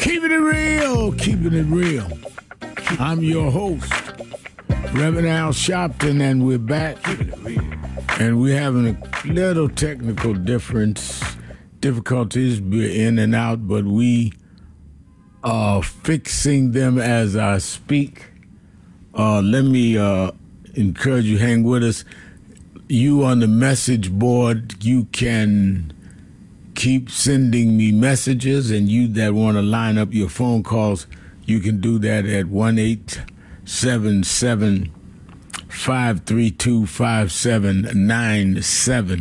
Keeping it real, keeping it real. I'm your host, Reverend Al Sharpton, and we're back. And we're having a little technical difficulties. We're in and out, but we are fixing them as I speak. Let me encourage you, hang with us. You on the message board, you can keep sending me messages, and you that want to line up your phone calls, you can do that at 1-877-532-5797,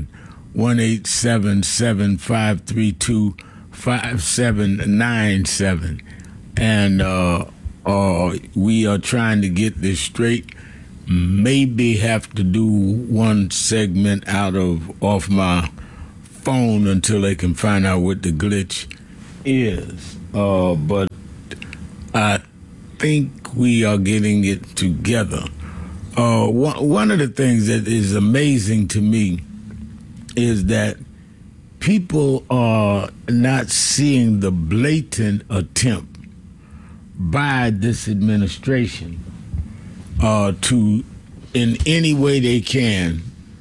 1-877-532-5797. And we are trying to get this straight. Maybe have to do one segment off my phone until they can find out what the glitch is. But I think we are getting it together. One of the things that is amazing to me is that people are not seeing the blatant attempt by this administration to, in any way they can,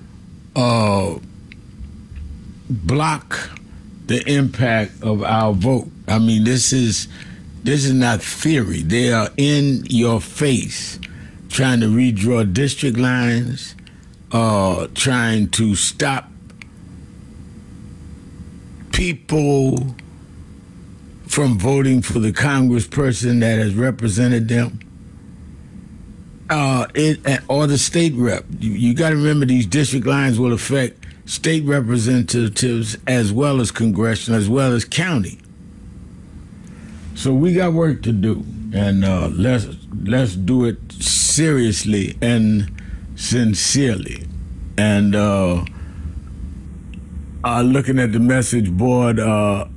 block the impact of our vote. I mean, this is not theory. They are in your face, trying to redraw district lines, trying to stop people from voting for the congressperson that has represented them, or the state rep. You got to remember, these district lines will affect state representatives as well as congressional, as well as county. So we got work to do, and let's do it seriously and sincerely. And looking at the message board, I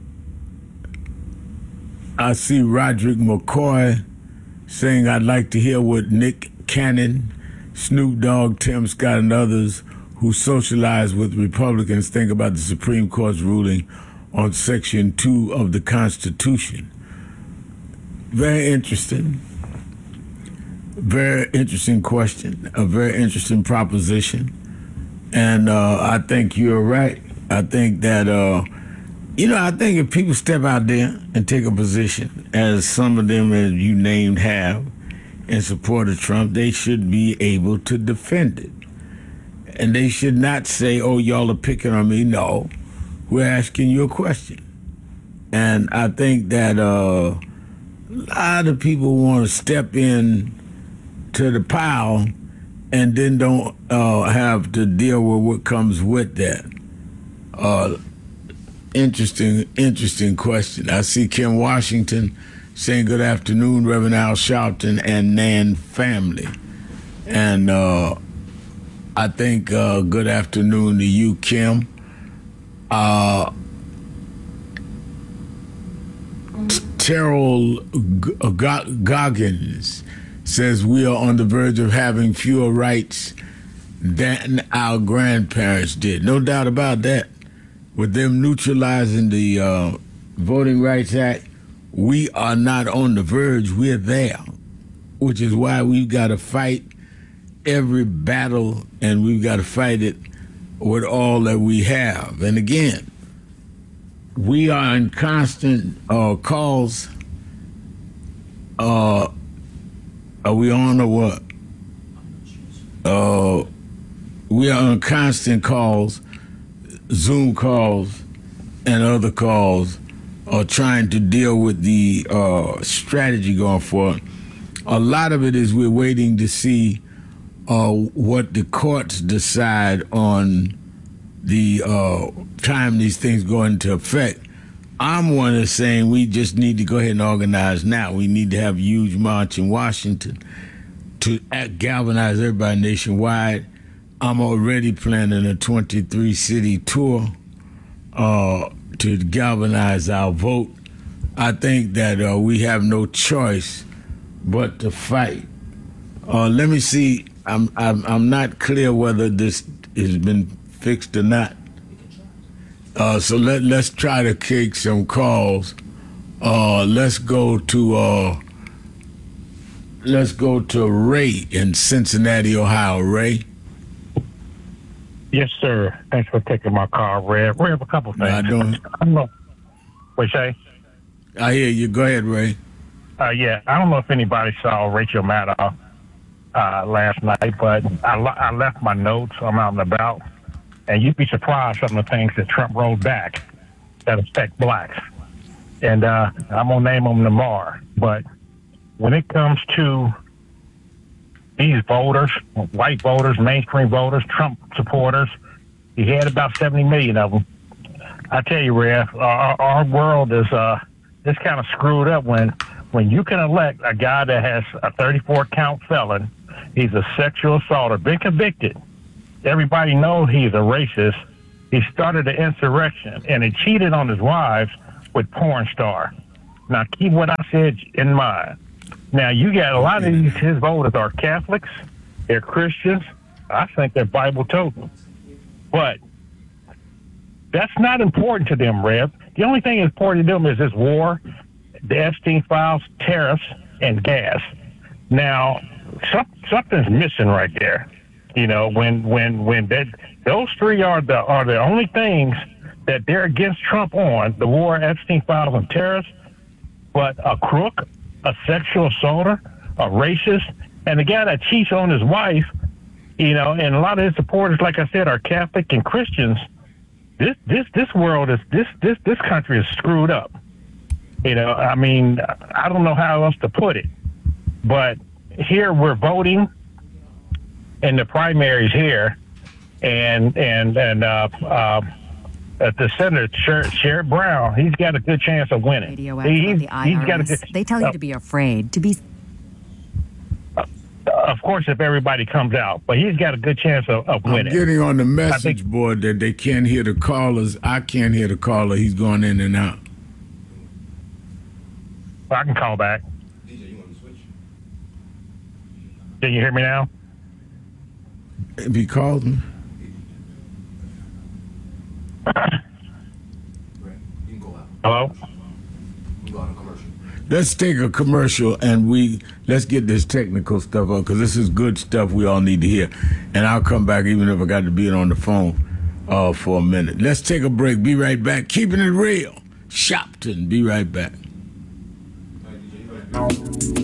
see Roderick McCoy saying, "I'd like to hear what Nick Cannon, Snoop Dogg, Tim Scott, and others who socialize with Republicans think about the Supreme Court's ruling on Section 2 of the Constitution." Very interesting. Very interesting question. A very interesting proposition. And I think you're right. I think that, I think if people step out there and take a position, as some of them, as you named, have, in support of Trump, they should be able to defend it. And they should not say, "Oh, y'all are picking on me." No, we're asking you a question. And I think that a lot of people want to step in to the pile and then don't have to deal with what comes with that. Interesting question. I see Kim Washington saying, "Good afternoon, Reverend Al Sharpton and Nan family." And I think good afternoon to you, Kim. Terrell Goggins says, "We are on the verge of having fewer rights than our grandparents did." No doubt about that. With them neutralizing the Voting Rights Act, we are not on the verge, we're there, which is why we've got to fight every battle, and we've got to fight it with all that we have. And again, we are in constant calls. Are we on or what? We are on constant calls, Zoom calls, and other calls, trying to deal with the strategy going forward. A lot of it is we're waiting to see what the courts decide on the time these things go into effect. I'm one that's saying we just need to go ahead and organize now. We need to have a huge march in Washington to galvanize everybody nationwide. I'm already planning a 23-city tour to galvanize our vote. I think that we have no choice but to fight. Let me see. I'm not clear whether this has been fixed or not. So let's try to take some calls Let's go to Ray in Cincinnati, Ohio. Ray. Yes, sir. Thanks for taking my call, Rev. Rev, a couple things. I don't. I don't know. What you say? I hear you. Go ahead, Ray. Yeah, I don't know if anybody saw Rachel Maddow last night, but I left my notes. I'm out and about, and you'd be surprised some of the things that Trump rolled back that affect blacks. And I'm gonna name them tomorrow. But when it comes to these voters, white voters, mainstream voters, Trump supporters, he had about 70 million of them. I tell you, Rev, our world is it's kind of screwed up when you can elect a guy that has a 34 count felon. He's a sexual assaulter, been convicted. Everybody knows he's a racist. He started an insurrection and he cheated on his wives with porn star. Now keep what I said in mind. Now you got a lot of his voters are Catholics, they're Christians. I think they're Bible toting. But that's not important to them, Rev. The only thing important to them is this war, the Epstein files, tariffs, and gas. Now, something's missing right there. You know, when those three are the only things that they're against Trump on: the war, Epstein files, and tariffs. But a crook, a sexual assaulter, a racist, and the guy that cheats on his wife, you know, and a lot of his supporters, like I said, are Catholic and Christians. This world is this country is screwed up. You know, I mean, I don't know how else to put it, but here we're voting in the primaries here, and the Senator Sherrod Brown, he's got a good chance of winning. Radioactive the IRS. He's got a good, they tell you to be afraid, to be. Of course, if everybody comes out, but he's got a good chance of winning. I'm getting on the message board that they can't hear the callers. I can't hear the caller. He's going in and out. I can call back. DJ, you want to switch? Can you hear me now? If he calls me. Right. You can go out. Hello? You can go out on commercial. Let's take a commercial and let's get this technical stuff up because this is good stuff we all need to hear. And I'll come back even if I got to be on the phone for a minute. Let's take a break. Be right back. Keeping it real. Shopton. Be right back. All right, DJ, you ready?